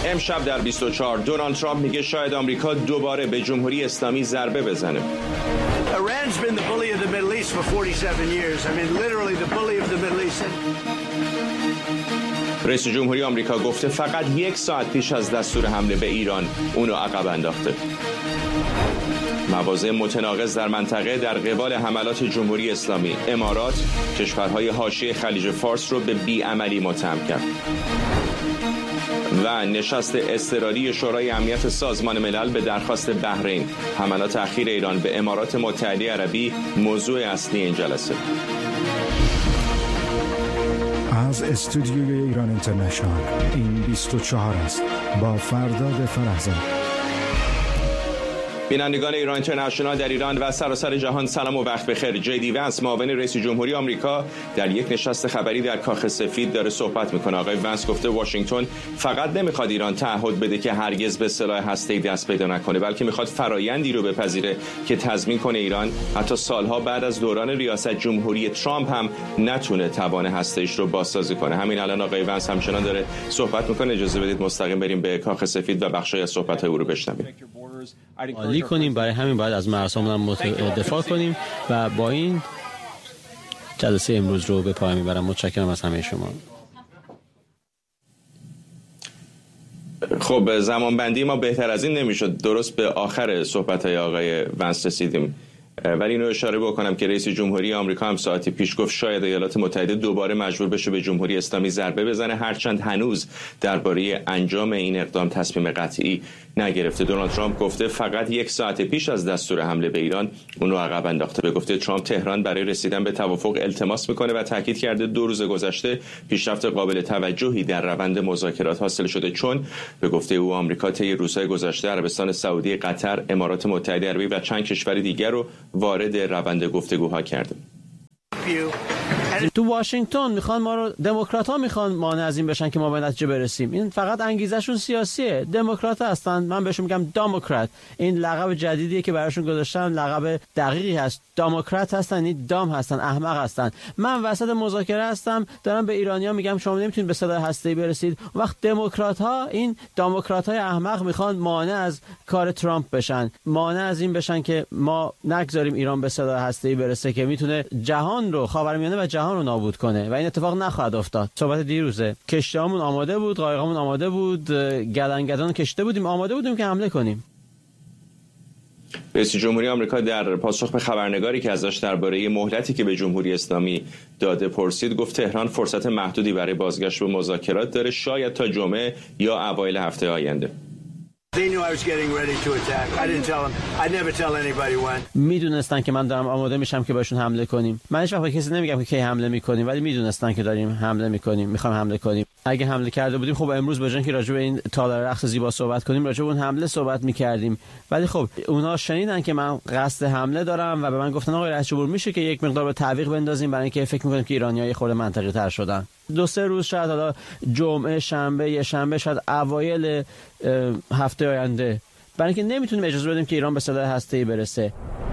امشب در 24 دونالد ترامپ میگه شاید آمریکا دوباره به جمهوری اسلامی ضربه بزنه. Iran's been the bully of the Middle East for 47 years. I mean, literally the bully of the Middle East. رئیس جمهوری آمریکا گفته فقط 1 ساعت پیش از دستور حمله به ایران اونو عقب انداخته. مواضع متناقض در منطقه در قبال حملات جمهوری اسلامی. امارات کشورهای حاشیه خلیج فارس رو به بیعملی متهم کرد. و نشست اضطراری شورای امنیت سازمان ملل به درخواست بحرین. حملات اخیر ایران به امارات متحده عربی موضوع اصلی این جلسه. از استودیوی ایران اینترنشنال این 24 است با فرداد فرهزاد. بینندگان ایران اینترنشنال در ایران و سراسر جهان سلام و وقت بخیر. جی وانس معاون رئیس جمهوری آمریکا در یک نشست خبری در کاخ سفید داره صحبت میکنه. آقای وانس گفته واشنگتن فقط نمیخواد ایران تعهد بده که هرگز به سلاح هسته‌ای دست پیدا نکنه، بلکه میخواد فرایندی رو بپذیره که تضمین کنه ایران حتی سالها بعد از دوران ریاست جمهوری ترامپ هم نتونه توان هسته‌ایش رو بازسازی کنه. همین الان آقای وانس همچنان داره صحبت میکنه. اجازه بدید مستقیم بریم به کاخ سفید و بخشی از صحبت‌های او رو بشنویم. عالی کنیم، برای همین باید از مرزهامون دفاع کنیم و با این جلسه امروز رو به پایان میبرم. متشکرم از همه شما. خب زمان بندی ما بهتر از این نمیشد. درست به آخر صحبت‌های آقای وانس رسیدیم، ولی اینو اشاره بکنم که رئیس جمهوری آمریکا هم ساعتی پیش گفت شاید ایالات متحده دوباره مجبور بشه به جمهوری اسلامی ضربه بزنه، هرچند هنوز درباره انجام این اقدام تصمیم قطعی نگرفته. دونالد ترامپ گفته فقط 1 ساعت پیش از دستور حمله به ایران اون رو عقب انداخته. به گفته ترامپ تهران برای رسیدن به توافق التماس میکنه و تاکید کرده 2 روز گذشته پیشرفت قابل توجهی در روند مذاکرات حاصل شده، چون به گفته او آمریکا طی روزهای گذشته عربستان سعودی، قطر، امارات متحده عربی و چند کشور دیگر رو وارد روند گفتگوها کرده. تو واشنگتن میخوان ما رو، دموکرات‌ها میخوان مانع از این بشن که ما به نتیجه برسیم. این فقط انگیزشون سیاسیه. دموکرات هستن، من بهشون میگم دموکرات. این لقب جدیدیه که براشون گذاشتن، لقب دقیقی هست. دموکرات هستن، این دام هستن، احمق هستن. من وسط مذاکره هستم، دارم به ایرانی‌ها میگم شما نمیتونید به سلاح هسته‌ای برسید. وقت دموکرات‌ها، این دموکرات‌های احمق میخوان مانع از کار ترامپ بشن، مانع از این بشن که ما نگذاریم ایران به سلاح هسته‌ای برسه که میتونه جهان رو، خاورمیانه و جهان رو نابود کنه و این اتفاق نخواهد افتاد. صحبت دیروزه، کشتی‌هامون آماده بود، قایق‌هامون آماده بود، گدن کشته بودیم، آماده بودیم که حمله کنیم. رئیس جمهوری آمریکا در پاسخ به خبرنگاری که ازش درباره مهلتی که به جمهوری اسلامی داده پرسید، گفت تهران فرصت محدودی برای بازگشت به مذاکرات داره، شاید تا جمعه یا اوایل هفته آینده. میدونستن که من دارم آماده میشم که بهشون حمله کنیم. من هیچ وقت به کسی نمیگم که کی حمله میکنیم، ولی میدونستن که داریم حمله میکنیم، میخوایم حمله کنیم. اگه حمله کرده بودیم خب امروز به جای اینکه راجع به این تالار رقص زیبا صحبت کنیم، راجع به اون حمله صحبت میکردیم. ولی خب اونها شنیدن که من قصد حمله دارم و به من گفتن آقای رئیس جمهور میشه که یک مقدار به تعویق بندازیم، برای اینکه فکر میکنیم که ایرانی‌ها یه خورده منطقی تر شدن. 2-3 روز شاید، حالا جمعه، شنبه، یه شنبه، شاید اوایل هفته آینده، برای اینکه نمیتونیم اجازه بدیم که ایران به سلاح هسته‌ای برسه.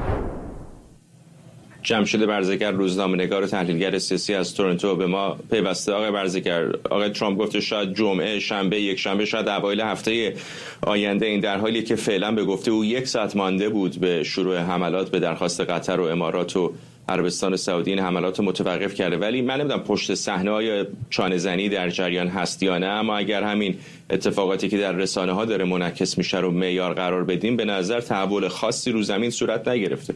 جمشید برزگر، روزنامه‌نگار و تحلیلگر سیاسی از تورنتو به ما پیوسته. آقای برزگر، آقای ترامپ گفته شاید جمعه، شنبه، یک شنبه، شاید اوایل هفته آینده. این در حالی که فعلا به گفته او 1 ساعت مانده بود به شروع حملات به درخواست قطر و امارات و عربستان سعودی. این حملات متوقف کرده، ولی من نمیدونم پشت صحنه های چانه زنی در جریان هست یا نه، اما اگر همین اتفاقاتی که در رسانه ها داره منعکس میشه رو معیار قرار بدیم، به نظر تحول خاصی رو زمین صورت نگرفته.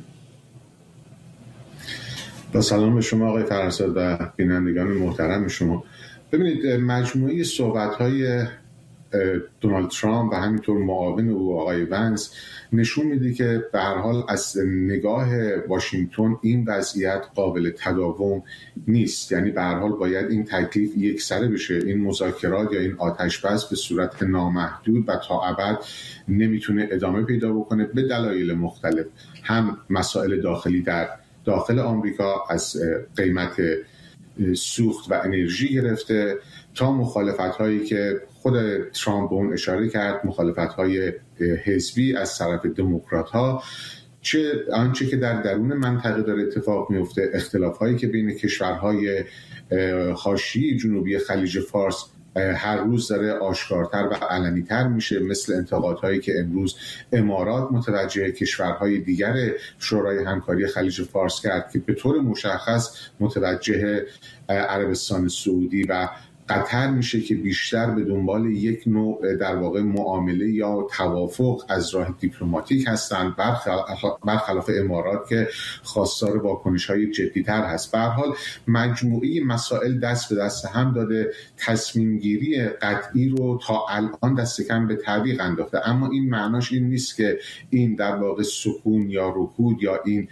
با سلام به شما آقای فرهزاد و بینندگان محترم شما. ببینید، مجموعه صحبت‌های دونالد ترامپ و همینطور معاون او آقای وانس نشون میده که به هر حال از نگاه واشنگتن این وضعیت قابل تداوم نیست. یعنی به هر حال باید این تکلیف یکسره بشه. این مذاکرات یا این آتش بس به صورت نامحدود و تا ابد نمیتونه ادامه پیدا بکنه به دلایل مختلف. هم مسائل داخلی در داخل آمریکا، از قیمت سوخت و انرژی گرفته تا مخالفت‌هایی که خود ترامپ اون اشاره کرد، مخالفت‌های حزبی از طرف دموکرات‌ها، چه آنچه که در درون منطقه داره اتفاق میفته، اختلاف‌هایی که بین کشورهای حاشیه جنوبی خلیج فارس هر روز داره آشکارتر و علنی‌تر میشه، مثل انتقادهایی که امروز امارات متوجه کشورهای دیگر شورای همکاری خلیج فارس کرد که به طور مشخص متوجه عربستان سعودی و قطر میشه که بیشتر به دنبال یک نوع در واقع معامله یا توافق از راه دیپلماتیک هستند، برخلاف امارات که خواستار واکنش‌های جدی‌تر هست. به هر حال مجموعه مسائل دست به دست هم داده، تصمیم گیری قطعی رو تا الان دست کم به تعویق انداخته، اما این معناش این نیست که این در واقع سکون یا رکود یا این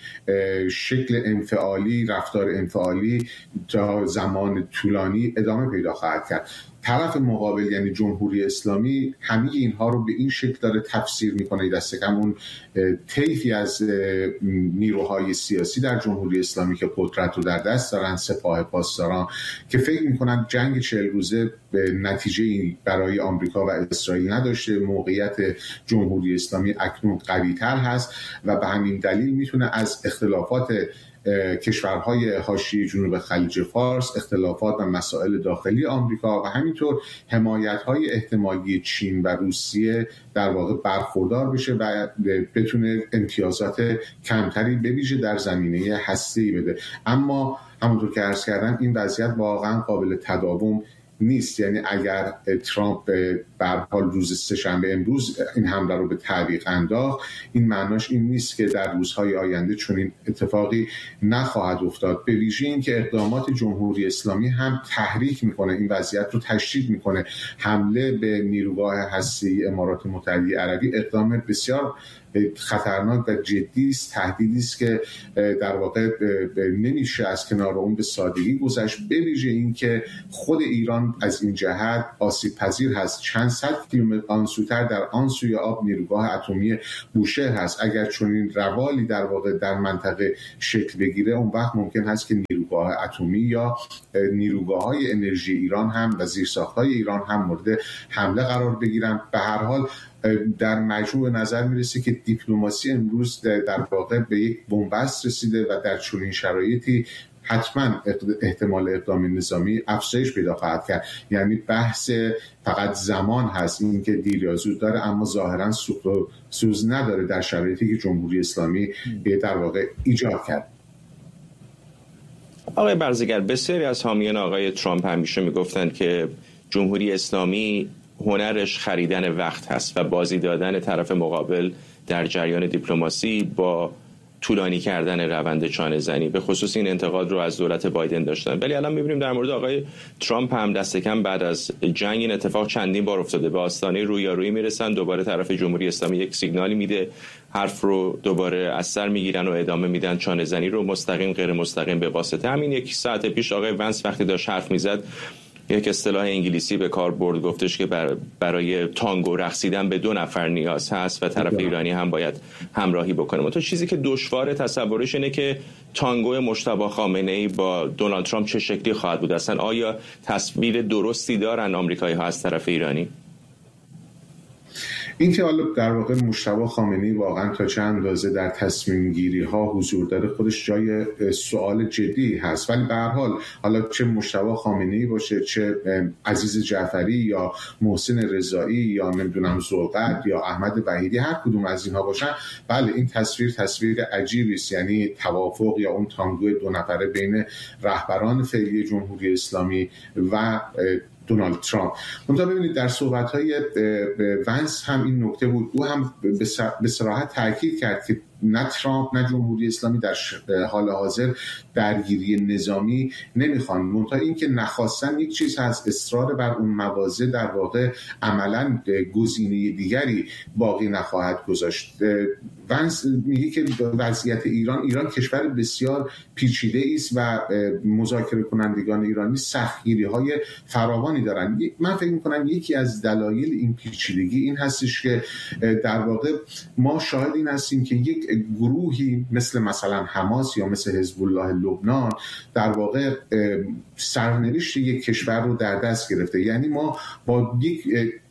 شکل انفعالی، رفتار انفعالی تا زمان طولانی ادامه پیدا خواهد کرد. طرف مقابل یعنی جمهوری اسلامی همه اینها رو به این شکل داره تفسیر میکنه، دست کم اون طیفی از نیروهای سیاسی در جمهوری اسلامی که قدرت رو در دست دارن، سپاه پاسداران، که فکر میکنن جنگ 40 روزه به نتیجه برای آمریکا و اسرائیل نداشته، موقعیت جمهوری اسلامی اکنون قوی‌تر هست و به همین دلیل میتونه از اختلافات کشورهای حاشیه جنوب خلیج فارس، اختلافات و مسائل داخلی آمریکا و همینطور حمایت‌های احتمالی چین و روسیه در واقع برخوردار بشه و بتونه امتیازات کمتری به ویژه در زمینه هسته‌ای بده. اما همونطور که عرض کردم این وضعیت واقعا قابل تداوم نیست. یعنی اگر ترامپ به هر حال روز سه‌شنبه امروز این حمله رو به تعویق انداخت، این معناش این نیست که در روزهای آینده چنین اتفاقی نخواهد افتاد. به ویژه این که اقدامات جمهوری اسلامی هم تحریک میکنه، این وضعیت رو تشدید میکنه. حمله به نیروگاه هسته‌ای امارات متحده عربی اقدام بسیار خطرناک و جدی است، تهدیدی است که در واقع نمیشه از کنار اون به سادگی گذشت. به ویژه این که خود ایران از این جهت آسیب پذیر هست. چند صد کیلومتر آنسوتر در آن سوی آب نیروگاه اتمی بوشهر هست. اگر چنین روالی در واقع در منطقه شکل بگیره، اون وقت ممکن هست که نیروگاه اتمی یا نیروگاه‌های انرژی ایران هم و زیرساخت‌های ایران هم مورد حمله قرار بگیرن. به هر حال در مجموع نظر میرسه که دیپلماسی امروز در واقع به یک بنبست رسیده و در چنین شرایطی حتما احتمال اقدام نظامی افزایش پیدا خواهد کرد. یعنی بحث فقط زمان هست، این که دیر یا زود داره، اما ظاهرا سوز نداره در شرایطی که جمهوری اسلامی در واقع ایجاد کرد. آقای برزگر، بسیاری از حامیان آقای ترامپ همیشه میگفتند که جمهوری اسلامی هنرش خریدن وقت هست و بازی دادن طرف مقابل در جریان دیپلماسی با طولانی کردن روند چانه زنی. به خصوص این انتقاد رو از دولت بایدن داشتن، ولی الان می‌بینیم در مورد آقای ترامپ هم دست کم بعد از جنگ این اتفاق چندین بار افتاده. به آستانه رویارویی میرسن، دوباره طرف جمهوری اسلامی یک سیگنالی میده، حرف رو دوباره از سر میگیرن و ادامه میدن چانه زنی رو، مستقیم غیر مستقیم. به واسطه همین یک ساعت پیش آقای ونس وقتی داشت حرف میزد یک اصطلاح انگلیسی به کار برد، گفتش که برای تانگو رقصیدن به 2 نفر نیاز هست و طرف ایرانی هم باید همراهی بکنه. تو چیزی که دشوار تصورش اینه که تانگو مجتبی خامنه‌ای با دونالد ترامپ چه شکلی خواهد بود. اصلا آیا تصویر درستی دارن آمریکایی‌ها از طرف ایرانی؟ این که حالا در واقع مجتبی خامنه‌ای واقعا تا چه اندازه در تصمیم گیری ها حضور داره خودش جای سوال جدی هست، ولی به هر حال حالا چه مجتبی خامنه‌ای باشه، چه عزیز جعفری یا محسن رضایی یا نمیدونم ذوالقرد یا احمد وحیدی، هر کدوم از اینها باشن، بله این تصویر عجیبی است. یعنی توافق یا اون تانگو 2 نفره بین رهبران فعلی جمهوری اسلامی و دونالد ترامپ. منتها ببینید در صحبت‌های ونس هم این نکته بود، او هم به صراحت تاکید کرد که نه ترامپ نه جمهوری اسلامی در حال حاضر درگیری نظامی نمیخوان. منتها این که نخواستن یک چیز هست، اصرار بر اون مواضع در واقع عملاً گزینه دیگری باقی نخواهد گذاشت. ونس میگه که وضعیت ایران کشور بسیار پیچیده است و مذاکره کنندگان ایرانی سختگیری‌های فراوانی دارن. من فکر می‌کنم یکی از دلایل این پیچیدگی این هستش که در واقع ما شاهد این هستیم که یک گروهی مثلا حماس یا مثل حزب الله لبنان در واقع سرنوشت یک کشور رو در دست گرفته. یعنی ما با یک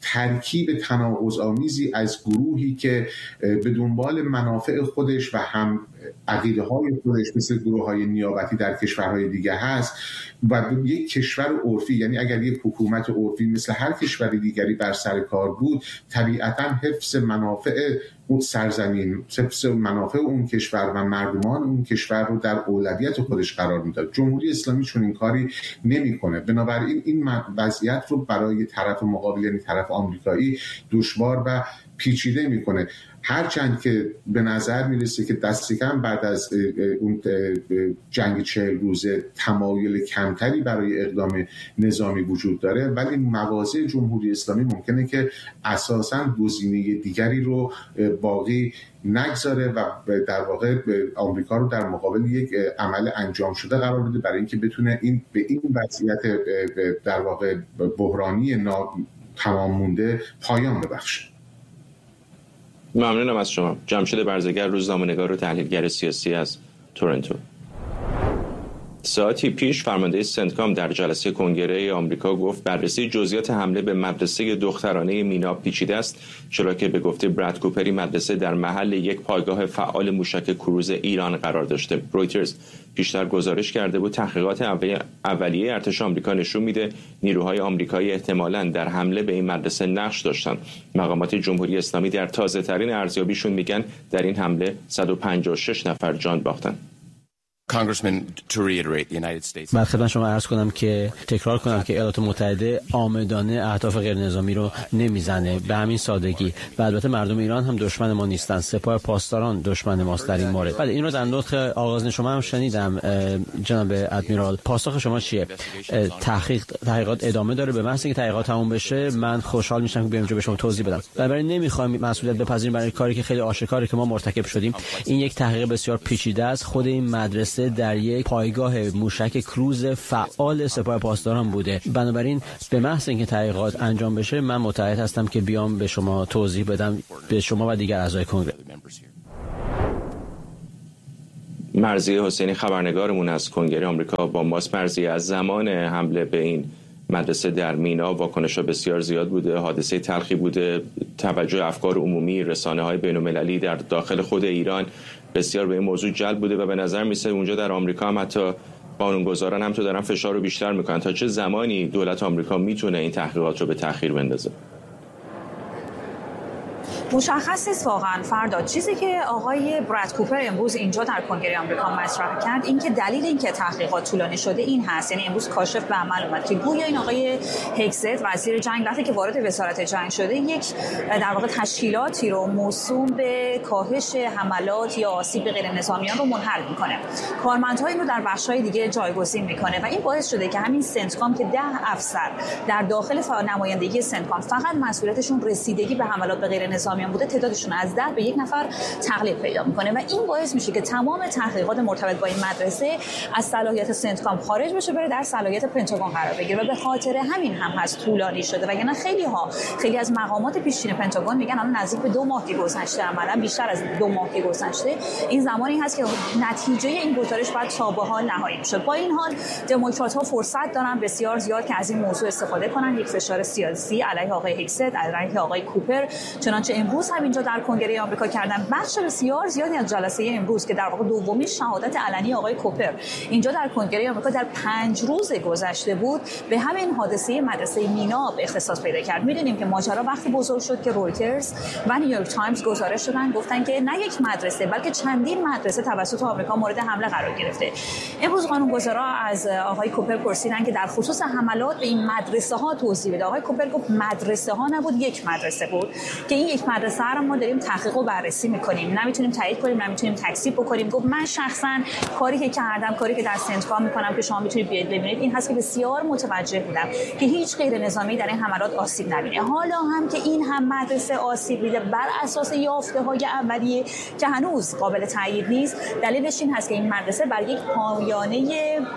ترکیب تناقض‌آمیزی از گروهی که به دنبال منافع خودش و هم عقیده های خودش مثل گروه های نیابتی در کشورهای دیگه هست و یک کشور عرفی، یعنی اگر یک حکومت عرفی مثل هر کشور دیگری بر سر کار بود، طبیعتاً حفظ منافع اون سرزمین، حفظ منافع اون کشور و مردمان اون کشور رو در اولویت خودش قرار میداد. جمهوری اسلامی چون این کاری نمیکنه، بنابراین این وضعیت رو برای طرف مقابل یعنی طرف آمریکایی دشوار و پیچیده میکنه. هرچند که به نظر میرسه که دست کم بعد از اون جنگ 40 روزه تمایل کمتری برای اقدام نظامی وجود داره، ولی مواضع جمهوری اسلامی ممکنه که اساساً گزینه دیگری رو باقی نگذاره و در واقع آمریکا رو در مقابل یک عمل انجام شده قرار بده برای اینکه بتونه به این وضعیت در واقع بحرانی تمام مونده پایان ببخشه. ممنونم از شما. جمشید برزگر، روزنامه‌نگار و تحلیلگر سیاسی از تورنتو. ساعتی پیش فرمانده سنتکام در جلسه کنگره آمریکا گفت بررسی جزئیات حمله به مدرسه دخترانه مینا پیچیده است، چرا که به گفته براد کوپری مدرسه در محل یک پایگاه فعال موشک کروز ایران قرار داشته. رویترز پیشتر گزارش کرده بود تحقیقات اولیه ارتش آمریکا نشون میده نیروهای آمریکایی احتمالاً در حمله به این مدرسه نقش داشتن. مقامات جمهوری اسلامی در تازه ترین ارزیابیشون میگن در این حمله 156 نفر جان باختن. من خدمت شما عرض کنم که تکرار کنم که ایالات متحده عامدانه اهداف غیر نظامی رو نمیزنه به همین سادگی و البته مردم ایران هم دشمن ما نیستن، سپاه پاسداران دشمن ماست در این مورد. ولی این رو در نطق آغاز شما هم شنیدم جناب ادمیرال. پاسخ شما چیه؟ تحقیقات ادامه داره؟ به محض اینکه تحقیقات تموم بشه من خوشحال میشم که بیام اینجا به شما توضیح بدم. بنابراین نمیخوایم مسئولیت بپذیریم برای کاری که خیلی آشکاره که ما مرتکب شدیم. این یک تحقیق بسیار پیچیده است. خود این مدرسه در یک پایگاه موشک کروز فعال سپاه پاسداران بوده. بنابراین به محض اینکه تحقیقات انجام بشه من متعهد هستم که بیام به شما توضیح بدم، به شما و دیگر اعضای کنگره. مرضیه حسینی خبرنگارمون از کنگره آمریکا با ماست. مرضیه، از زمان حمله به این مدرسه در مینا واکنش‌ها بسیار زیاد بوده، حادثه تلخی بوده، توجه افکار عمومی، رسانه‌های بین‌المللی در داخل خود ایران بسیار به این موضوع جلب بوده و به نظر میسه اونجا در آمریکا هم حتی قانونگذاران هم تو دارن فشار رو بیشتر میکنن. تا چه زمانی دولت آمریکا میتونه این تحقیقات رو به تأخیر بندازه؟ مشخص نیست واقعا فردا. چیزی که آقای براد کوپر امروز اینجا در کنگره آمریکا مطرح کرد این که دلیل اینکه تحقیقات طولانی شده این هست، یعنی امروز کاشف به عمل اومد که گویا این آقای هگزت وزیر جنگ وقتی که وارد وزارت جنگ شده یک در واقع تشکیلاتی رو موسوم به کاهش حملات یا آسیب به غیر نظامیان رو منحل میکنه، کارمندها این رو در بخش‌های دیگه جایگزین میکنه و این باعث شده که همین سنتکام که 10 افسر در داخل نمایندگی سنتکام فقط مسئولیتشون رسیدگی به حملات به غیر نظامیان بوده، تعدادشون از 10 به 1 نفر تقلیل پیدا میکنه و این باعث میشه که تمام تحقیقات مرتبط با این مدرسه از صلاحیت سنتکام خارج بشه، بره در صلاحیت پنتاگون قرار بگیره و به خاطر همین هم هست طولانی شده. وگرنه خیلی از مقامات پیشین پنتاگون میگن الان نزدیک به 2 ماه گذشته، عملاً بیشتر از 2 ماه گذشته، این زمانی هست که نتیجه این گزارش باید تا به حال نهایی بشه. با این حال دموکرات‌ها فرصت دارن بسیار زیاد که از این موضوع استفاده کنن، یک فشار سیاسی علیه آقای هگزت، علیه آقای کوپر، چنانچه امروز هم اینجا در کنگره آمریکا کردن. بخش بسیار زیادی از جلسه امروز که در واقع دومین شهادت علنی آقای کوپر اینجا در کنگره آمریکا در 5 روز گذشته بود، به همین حادثه مدرسه مینا اختصاص پیدا کرد. می‌دونیم که ماجرا وقتی بزرگ شد که رویترز و نیویورک تایمز گزارش دادن، گفتن که نه یک مدرسه بلکه چندین مدرسه توسط آمریکا مورد حمله قرار گرفته. امروز قانونگذارا از آقای کوپر پرسیدن که در خصوص حملات به این مدرسه‌ها توضیح بده. آقای کوپر گفت مدرسه‌ها نبود، یک مدرسه بود که این یک مدرسه رو ما داریم تحقیق و بررسی می‌کنیم، نمی‌تونیم تایید کنیم، نمی‌تونیم تکذیب بکنیم. گفت من شخصاً کاری که کردم، کاری که در سنتکام می‌کنم که شما می‌تونید بیاید ببینید، این هست که بسیار متوجه بودم که هیچ غیر نظامی در این حملات آسیب نبینه. حالا هم که این هم مدرسه آسیب دیده بر اساس یافته‌های اولیه که هنوز قابل تایید نیست، دلیلش این هست که این مدرسه بر یک پایانه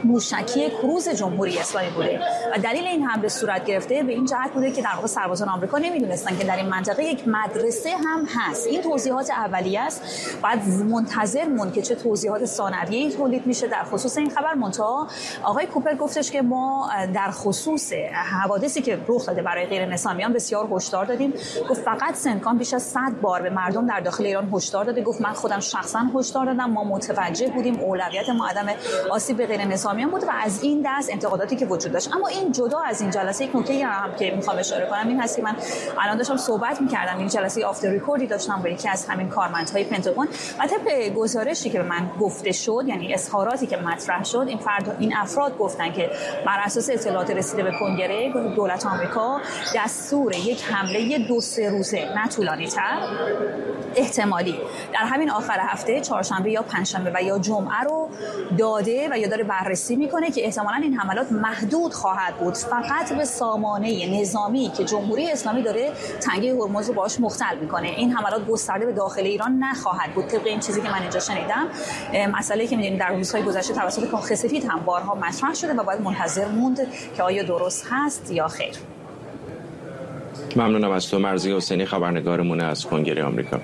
موشکی کروز جمهوری اسلامی بوده و دلیل این حمله صورت گرفته به این جهت بوده که در واقع سربازان آمریکا نمیدونستن که در این منطقه یک مدرسه هم هست. این توضیحات اولیه است، بعد منتظر مون که چه توضیحات ثانویه‌ای تولید میشه در خصوص این خبر. منتها آقای کوپر گفتش که ما در خصوص حوادثی که رخ داده برای غیر نظامیان بسیار هشدار دادیم. گفت فقط سنکان بیش از 100 بار به مردم در داخل ایران هشدار داده. گفت من خودم شخصا هشدار دادم، ما متوجه بودیم، اولویت ما عدم آسیب به غیر نظامیان بود و از این دست انتقاداتی که وجود داشت. اما این جدا از این جلسه یک نکته هم که میخوام اشاره کنم این هست که من الان داشتم صحبت میکردم، این جلسه آفتر ریکوردی داشتم با یکی از همین کارمندهای پنتاگون و طبق گزارشی که به من گفته شد، یعنی اظهاراتی که مطرح شد، این افراد گفتن که بر اساس اطلاعات رسیده به کنگره دولت آمریکا دستور یک حمله 2-3 روزه نه طولانی‌تر احتمالی در همین آخر هفته چهارشنبه یا پنجشنبه و یا جمعه رو داده و یا داره بررسی میکنه که احتمالاً این حملات محدود خواهد بود فقط به سامانه نظامی که جمهوری اسلامی داره تنگه هرمز رو باهاش مختل میکنه. این حملات گسترده به داخل ایران نخواهد بود طبق این چیزی که من اینجا شنیدم. مسئله‌ای که می‌دونیم در روزهای گذشته توسط کاخ سفید هم بارها مطرح شده و باید منتظر موند که آیا درست هست یا خیر. ممنونم از تو مرضیه حسینی، خبرنگارمون از کنگره آمریکا.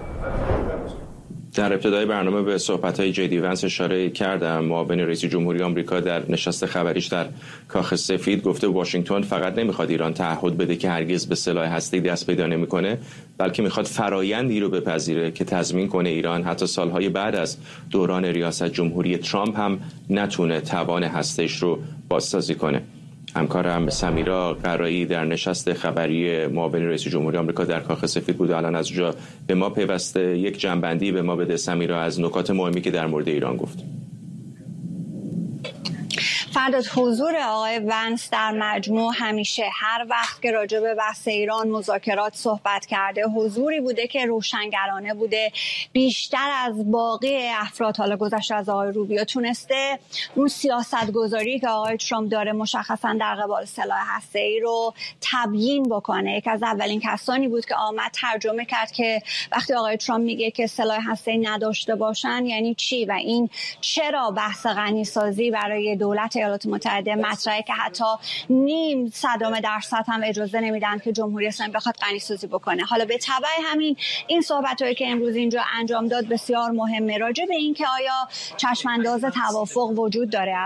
در ابتدای برنامه به صحبت‌های جی دی ونس اشاره کردم. معاون رئیس جمهوری آمریکا در نشست خبریش در کاخ سفید گفته واشنگتن فقط نمیخواد ایران تعهد بده که هرگز به سلاح هسته‌ای دست پیدا نمی‌کنه، بلکه میخواد فرایندی رو بپذیره که تضمین کنه ایران حتی سالهای بعد از دوران ریاست جمهوری ترامپ هم نتونه توان هسته‌ایش رو بازسازی کنه. همکارم سمیرا قرایی در نشست خبری معاون رئیس جمهوری آمریکا در کاخ سفید بود و الان از اونجا به ما پیوسته. یک جنبندی به ما بده سمیرا از نکات مهمی که در مورد ایران گفت. فرداد، حضور آقای ونس در مجموع همیشه هر وقت که راجع به بحث ایران مذاکرات صحبت کرده حضوری بوده که روشنگرانه بوده. بیشتر از باقی افراد حالا گذشته از آقای روبیو تونسته اون سیاست گذاری که آقای ترامپ داره مشخصا در قبال سلاح هسته‌ای رو تبیین بکنه. یک از اولین کسانی بود که آمد ترجمه کرد که وقتی آقای ترامپ میگه که سلاح هسته‌ای نداشته باشن یعنی چی و این چرا بحث غنیسازی برای دولت ایالات متحده مطرحه که حتی 0.0% هم اجازه نمیدن که جمهوری اسلامی بخواد غنیسازی بکنه. حالا به تبع همین این صحبتایی که امروز اینجا انجام داد بسیار مهمه راجع به این که آیا چشمانداز توافق وجود داره